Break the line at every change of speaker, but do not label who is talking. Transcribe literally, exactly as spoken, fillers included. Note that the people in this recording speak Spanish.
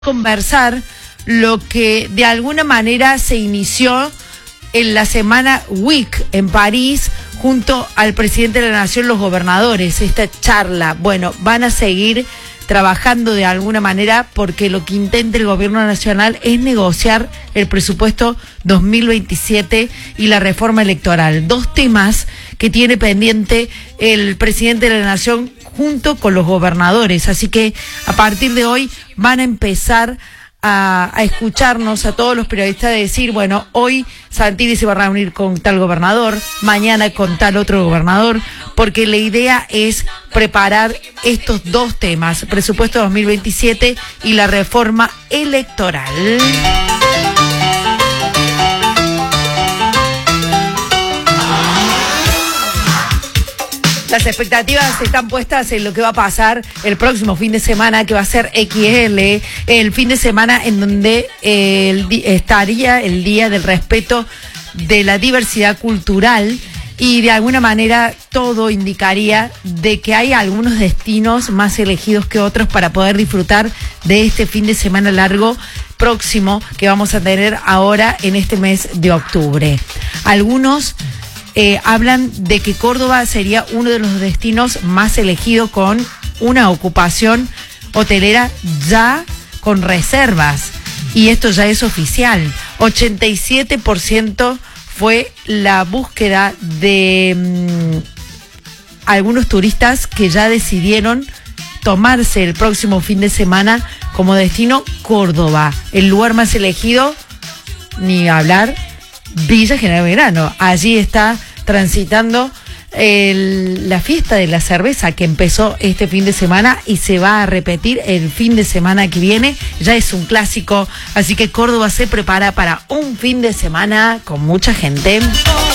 conversar lo que de alguna manera se inició en la semana Week en París junto al presidente de la Nación, los gobernadores, esta charla. Bueno, van a seguir trabajando de alguna manera porque lo que intenta el gobierno nacional es negociar el presupuesto dos mil veintisiete y la reforma electoral. Dos temas que tiene pendiente el presidente de la Nación junto con los gobernadores. Así que a partir de hoy van a empezar a, a escucharnos a todos los periodistas de decir, bueno, hoy Santilli se va a reunir con tal gobernador, mañana con tal otro gobernador, porque la idea es preparar estos dos temas, presupuesto dos mil veintisiete y la reforma electoral. Las expectativas están puestas en lo que va a pasar el próximo fin de semana, que va a ser equis ele, el fin de semana en donde eh, el, estaría el Día del Respeto de la Diversidad Cultural, y de alguna manera todo indicaría de que hay algunos destinos más elegidos que otros para poder disfrutar de este fin de semana largo próximo que vamos a tener ahora en este mes de octubre. Algunos Eh, hablan de que Córdoba sería uno de los destinos más elegidos con una ocupación hotelera ya con reservas, y esto ya es oficial. ochenta y siete por ciento fue la búsqueda de mmm, algunos turistas que ya decidieron tomarse el próximo fin de semana como destino Córdoba. El lugar más elegido, ni hablar, Villa General Belgrano. Allí está transitando el, la fiesta de la cerveza que empezó este fin de semana y se va a repetir el fin de semana que viene. Ya es un clásico, así que Córdoba se prepara para un fin de semana con mucha gente.